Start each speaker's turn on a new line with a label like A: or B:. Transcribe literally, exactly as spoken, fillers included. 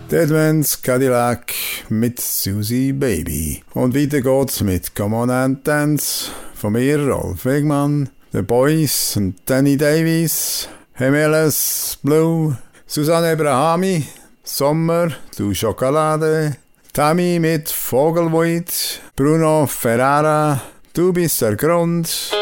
A: Deadman's Cadillac mit Susie Baby. Und weiter geht's mit Come On and Dance von mir, Rolf Wegmann, The Boys und Danny Davis, Hemeles Blue, Susanne Abrahami, Sommer, Du Schokolade, Tammy mit Vogelweid, Bruno Ferrara, Du bist der Grund.